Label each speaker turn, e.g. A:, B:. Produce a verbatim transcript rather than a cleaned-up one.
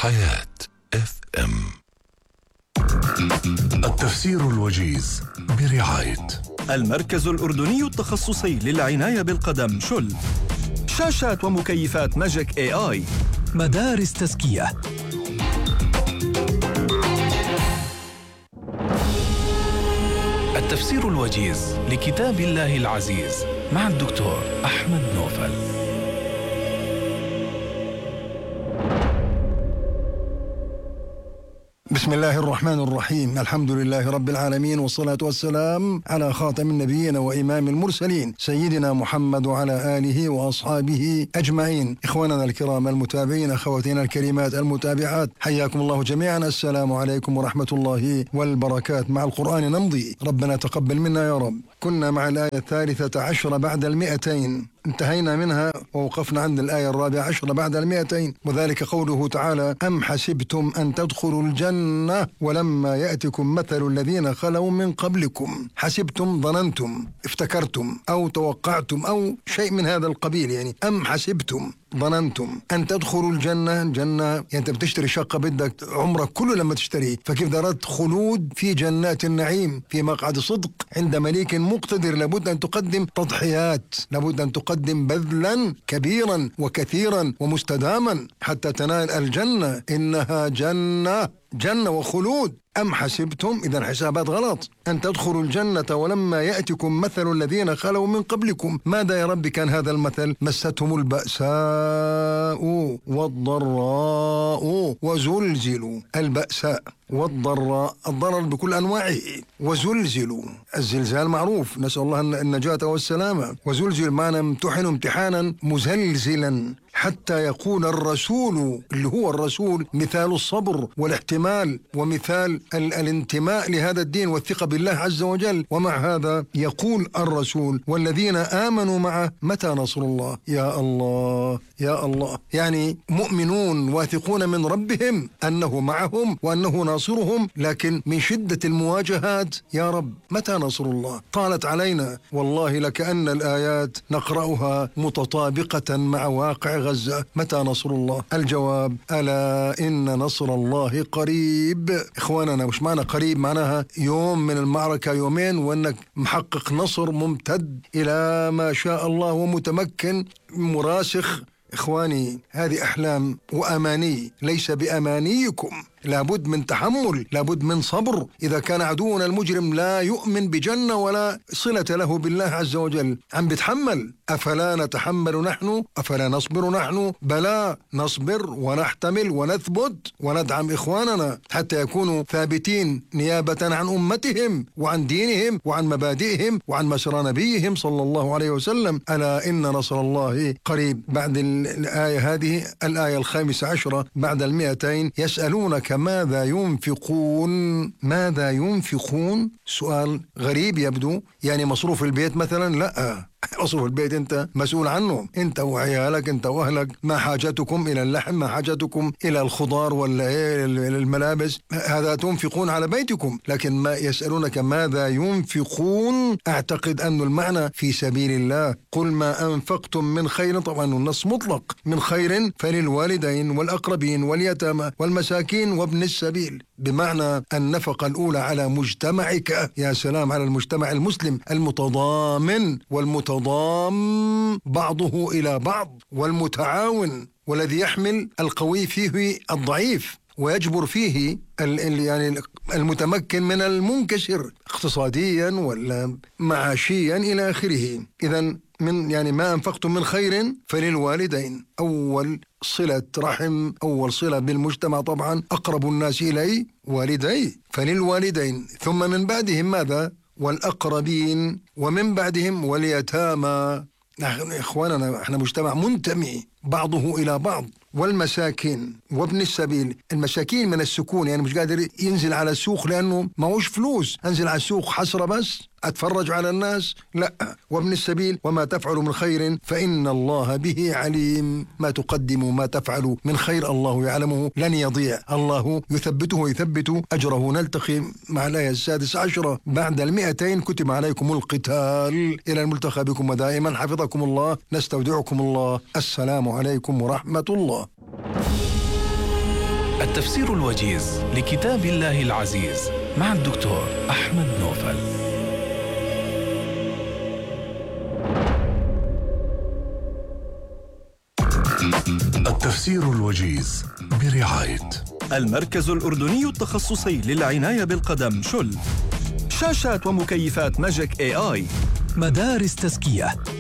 A: حياة اف ام. التفسير الوجيز برعاية
B: المركز الأردني التخصصي للعناية بالقدم شل، شاشات ومكيفات ماجيك اي اي، مدارس تزكية.
A: التفسير الوجيز لكتاب الله العزيز مع الدكتور أحمد نوفل.
C: بسم الله الرحمن الرحيم. الحمد لله رب العالمين، والصلاة والسلام على خاتم النبيين وإمام المرسلين سيدنا محمد وعلى آله وأصحابه أجمعين. إخواننا الكرام المتابعين، أخواتنا الكريمات المتابعات، حياكم الله جميعا. السلام عليكم ورحمة الله والبركات. مع القرآن نمضي، ربنا تقبل منا يا رب. كنا مع الآية الثالثة عشر بعد المئتين، انتهينا منها ووقفنا عند الآية الرابعة عشر بعد المئتين، وذلك قوله تعالى: أم حسبتم أن تدخلوا الجنة ولما يأتكم مثل الذين خلوا من قبلكم. حسبتم ظننتم، افتكرتم أو توقعتم أو شيء من هذا القبيل، يعني أم حسبتم ظننتم أن تدخلوا الجنة. جنة يعني أنت بتشتري شقة بدك عمرك كله لما تشتري، فكيف درت خلود في جنات النعيم في مقعد صدق عند مليك مقتدر. لابد أن تقدم تضحيات، لابد أن تقدم بذلا كبيرا وكثيرا ومستداما حتى تنال الجنة. إنها جنة جنة وخلود. أم حسبتم، إذا حسابات غلط، أن تدخلوا الجنة ولما يأتكم مثل الذين خلوا من قبلكم. ماذا يا رب كان هذا المثل؟ مستهم البأساء والضراء وزلزلوا. البأساء والضراء، الضرر بكل أنواعه، وزلزلوا. الزلزال معروف، نسأل الله النجاة والسلامة. وزلزل معنى امتحنوا امتحانا مزلزلا حتى يكون الرسول، اللي هو الرسول، مثال الصبر والاحتمال ومثال ال- الانتماء لهذا الدين والثقة بالله عز وجل. ومع هذا يقول الرسول والذين آمنوا معه: متى نصر الله؟ يا الله يا الله، يعني مؤمنون واثقون من ربهم أنه معهم وأنه ناصرهم، لكن من شدة المواجهات: يا رب متى نصر الله؟ طالت علينا والله لكأن الآيات نقرأها متطابقة مع واقع غزة. متى نصر الله؟ الجواب: ألا إن نصر الله قريب. إخواننا، مش معنى قريب معناها يوم من المعركة يومين وأنك محقق نصر ممتد إلى ما شاء الله ومتمكن مراسخ. إخواني، هذه أحلام وأماني، ليس بأمانيكم. لابد من تحمل، لابد من صبر. إذا كان عدونا المجرم لا يؤمن بجنة ولا صلة له بالله عز وجل، عم بتحمل. أفلا نتحمل نحن؟ أفلا نصبر نحن؟ بلى، نصبر ونحتمل ونثبت وندعم إخواننا حتى يكونوا ثابتين نيابة عن أمتهم وعن دينهم وعن مبادئهم وعن مسرى نبيهم صلى الله عليه وسلم. ألا إن نصر الله قريب. بعد الآية هذه الآية الخامسة عشرة بعد المئتين: يسألونك ماذا ينفقون. ماذا ينفقون؟ سؤال غريب يبدو، يعني مصروف البيت مثلا؟ لا، مصروف البيت أنت مسؤول عنه، أنت وعيالك، أنت وأهلك. ما حاجتكم إلى اللحم؟ ما حاجتكم إلى الخضار ولا الملابس؟ هذا تنفقون على بيتكم. لكن ما يسألونك ماذا ينفقون، أعتقد أن المعنى في سبيل الله. قل ما أنفقتم من خير، طبعا النص مطلق، من خير فللوالدين والأقربين واليتامى والمساكين وابن السبيل، بمعنى النفقة الأولى على مجتمعك. يا سلام على المجتمع المسلم المتضامن والمتضامن بعضه إلى بعض، والمتعاون، والذي يحمل القوي فيه الضعيف ويجبر فيه ال يعني المتمكن من المنكسر اقتصاديا ولا معاشيا إلى آخره. إذن من يعني ما أنفقتم من خير فللوالدين، أول صلة رحم، أول صلة بالمجتمع طبعا، أقرب الناس إلي والدي، فللوالدين. ثم من بعدهم ماذا؟ والأقربين، ومن بعدهم واليتامى. نحن إخواننا احنا مجتمع منتمي بعضه إلى بعض. والمساكين وابن السبيل. المساكين من السكون، يعني مش قادر ينزل على السوق لأنه معوش فلوس، أنزل على السوق حسرة بس أتفرج على الناس؟ لا. وابن السبيل: وما تفعلوا من خير فإن الله به عليم. ما تقدموا ما تفعلوا من خير الله يعلمه، لن يضيع، الله يثبته ويثبت أجره. نلتقي مع الآية السادسة عشرة بعد المئتين: كتب عليكم القتال. إلى الملتقى بكم ودائما حفظكم الله، نستودعكم الله. السلام عليكم ورحمة الله.
A: التفسير الوجيز لكتاب الله العزيز مع الدكتور أحمد نوفل.
D: التفسير الوجيز برعاية
B: المركز الأردني التخصصي للعناية بالقدم شل. شاشات ومكيفات ماجيك اي اي.
E: مدارس تزكية